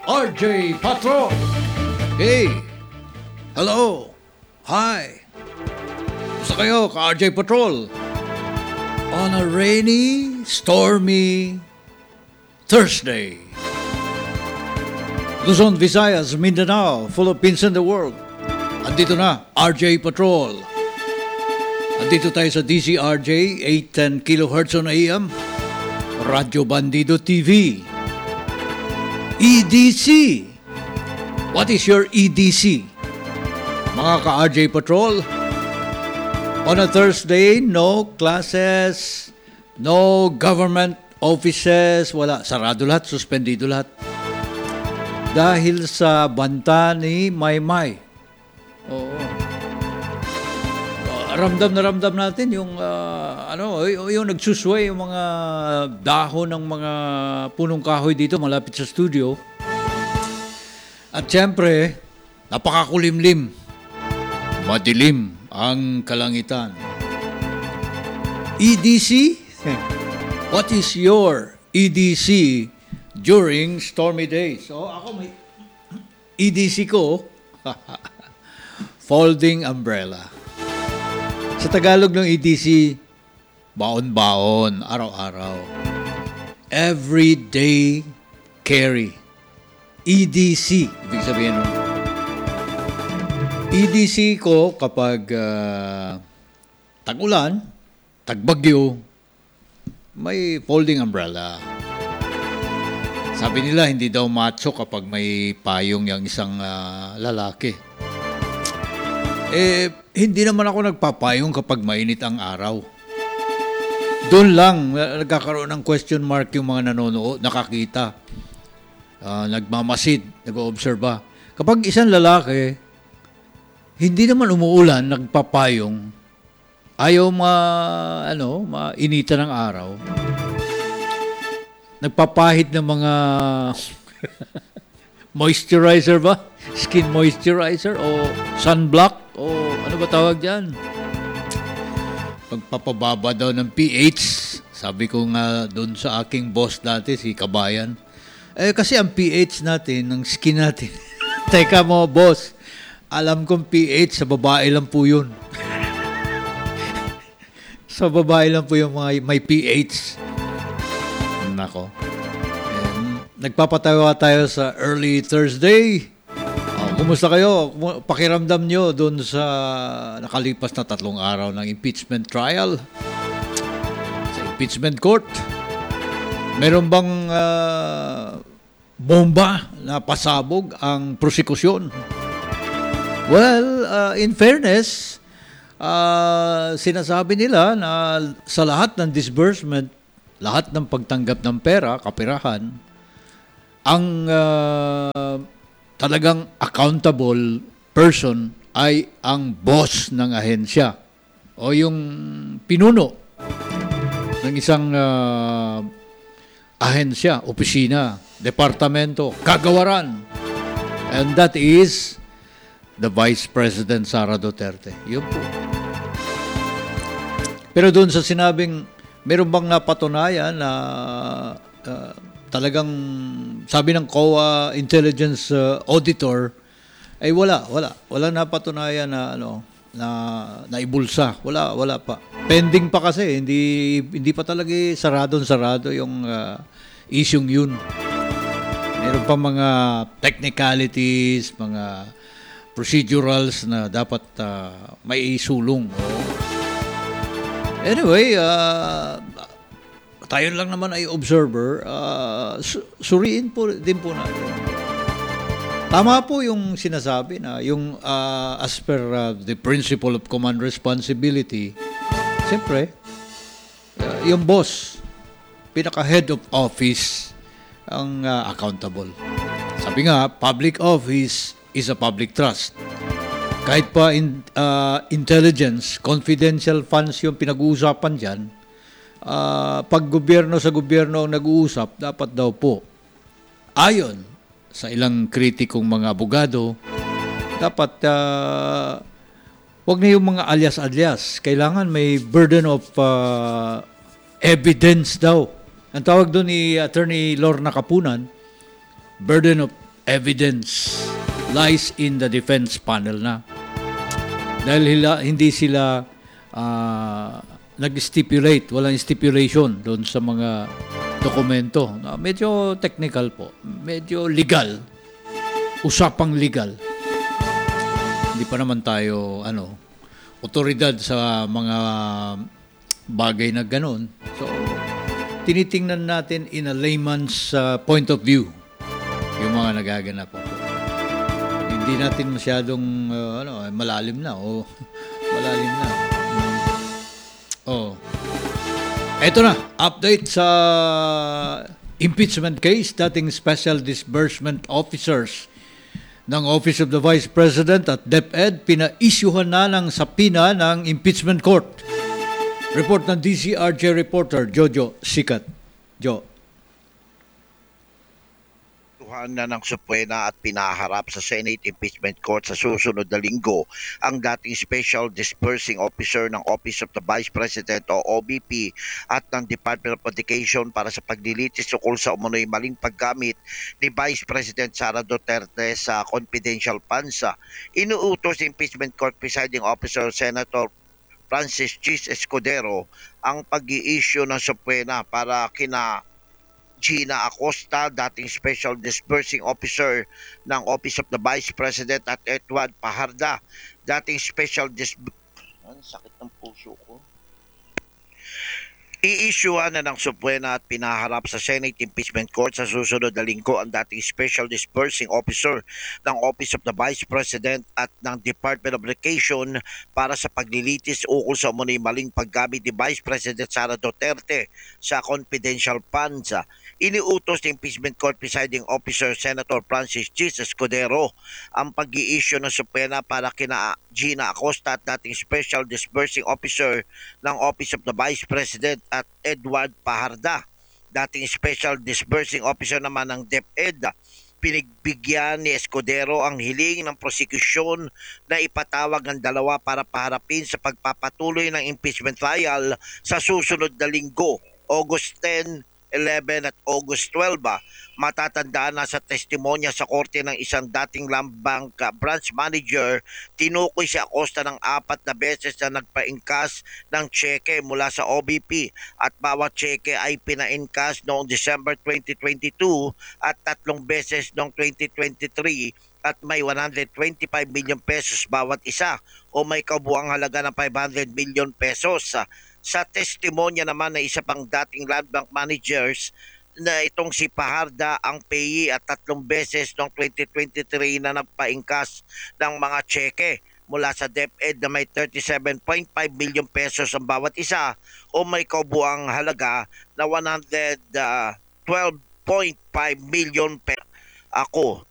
RJ Patron. Hey! Hello! Hi! Gusto kayo ka-RJ Patrol? On a rainy, stormy Thursday. Luzon, Visayas, Mindanao, Philippines and the world. Andito na, RJ Patrol. Andito tayo sa DCRJ, 810 kHz on AM, Radyo Bandido TV. EDC. What is your EDC? Mga ka-RJ Patrol, on a Thursday, no classes, no government offices, wala. Sarado lahat, suspendido lahat. Dahil sa banta ni Maymay. Oo. Ramdam na ramdam natin yung yung nagsusway yung mga dahon ng mga punong kahoy dito malapit sa studio. At siyempre, napakakulimlim. Madilim ang kalangitan. EDC? What is your EDC during stormy days? So ako may EDC ko, folding umbrella. Sa Tagalog ng EDC, baon-baon, araw-araw. Everyday carry. EDC. Ibig sabihin nun. EDC ko kapag tag-ulan, tag-bagyo, may folding umbrella. Sabi nila, hindi daw macho kapag may payong yung isang lalaki. Hindi naman ako nagpapayong kapag mainit ang araw. Doon lang, nagkakaroon ng question mark yung mga nanonood, nakakita. Nagmamasid, nag-oobserba. Kapag isang lalaki, hindi naman umuulan, nagpapayong, ayaw mainita ng araw. Nagpapahid ng mga moisturizer ba? Skin moisturizer o sunblock o ano ba tawag dyan? Pagpapababa daw ng pH. Sabi ko nga doon sa aking boss dati, si Kabayan. Kasi ang pH natin, ng skin natin. Teka mo, boss. Alam kong pH, sa babae lang po yun. Sa babae lang po yung mga may pH. Nako. Nagpapatawa tayo sa early Thursday. Kumusta kayo? Pakiramdam nyo doon sa nakalipas na 3 araw ng impeachment trial sa impeachment court. Meron bang bomba na pasabog ang prosekusyon? Well, in fairness, sinasabi nila na sa lahat ng disbursement, lahat ng pagtanggap ng pera, kapirahan, ang talagang accountable person ay ang boss ng ahensya o yung pinuno ng isang ahensya, opisina, departamento, kagawaran. And that is the Vice President Sara Duterte. Yun po. Pero doon sa sinabing, meron bang napatunayan na talagang sabi ng COA Intelligence Auditor ay wala napatunayan na na ibulsa. Wala pa. Pending pa kasi hindi pa talaga sarado yung isyung yun. Meron pa mga technicalities, mga procedurals na dapat may isulong. Anyway, tayo lang naman ay observer, suriin po din po natin. Tama po yung sinasabi na yung as per the principle of command responsibility, siyempre, yung boss, pinaka-head of office, ang accountable. Sabi nga, public office is a public trust. Kahit pa intelligence, confidential funds yung pinag-uusapan dyan, pag gobyerno sa gobyerno ang nag-uusap, dapat daw po, ayon sa ilang kritikong mga abogado, dapat wag na yung mga alias-alias. Kailangan may burden of evidence daw. Ang tawag doon ni Attorney Lorna Kapunan, burden of evidence lies in the defense panel na. Dahil hindi sila nag-stipulate, walang stipulation doon sa mga dokumento. Medyo technical po, medyo legal, usapang legal. Hindi pa naman tayo otoridad sa mga bagay na ganun. So, tinitingnan natin in a layman's point of view yung mga nagaganap po. Hindi natin masyadong malalim na o malalim na. Eto na, update sa impeachment case. Dating Special Disbursement Officers ng Office of the Vice President at DepEd pina-issuehan na ng sapina ng impeachment court. Report ng DCRJ reporter Jojo Sikat. Jo. Na ng supwena at pinaharap sa Senate Impeachment Court sa susunod na linggo ang dating Special Disbursing Officer ng Office of the Vice President o OVP at ng Department of Education para sa paglilitis ukol sa umunoy maling paggamit ni Vice President Sara Duterte sa confidential funds. Inuutos ni Impeachment Court Presiding Officer Senator Francis Chis Escudero ang pag-i-issue ng supwena para kina Gina Acosta, dating Special Disbursing Officer ng Office of the Vice President at Edward Paharda, dating Special sakit ng puso ko. I-issuean na ng supwena at pinaharap sa Senate Impeachment Court sa susunod na linggo ang dating Special Disbursing Officer ng Office of the Vice President at ng Department of Education para sa paglilitis ukol sa umunoy maling paggamit ni Vice President Sara Duterte sa confidential funds. Iniutos ng Impeachment Court Presiding Officer Senator Francis Chis Escudero ang pag-i-issue ng supwena para kina Gina Acosta at dating Special Disbursing Officer ng Office of the Vice President at Edward Paharda, dating Special Disbursing Officer naman ng DepEd. Pinigbigyan ni Escudero ang hiling ng prosekusyon na ipatawag ang dalawa para paharapin sa pagpapatuloy ng impeachment trial sa susunod na linggo, August 10, 11 at August 12. Matatandaan na sa testimonya sa korte ng isang dating Land Bank branch manager, tinukoy si Acosta ng 4 na beses na nagpa-inkas ng cheque mula sa OVP at bawat cheque ay pina-inkas noong December 2022 at 3 beses noong 2023 at may 125 million pesos bawat isa o may kabuang halaga ng 500 million pesos. Sa testimonya naman na isa pang dating Land Bank managers na itong si Paharda ang payee at 3 beses noong 2023 na nagpa-ingkas ng mga cheque mula sa DepEd na may 37.5 million pesos ang bawat isa o may kabuang halaga na 112.5 million pesos. Ako,